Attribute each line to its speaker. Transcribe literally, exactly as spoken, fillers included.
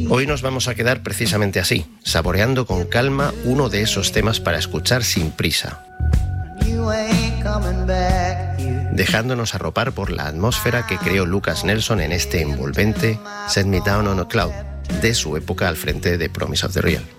Speaker 1: Hoy nos vamos a quedar precisamente así, saboreando con calma uno de esos temas para escuchar sin prisa, dejándonos arropar por la atmósfera que creó Lucas Nelson en este envolvente Set Me Down on a Cloud, de su época al frente de Promise of the Real.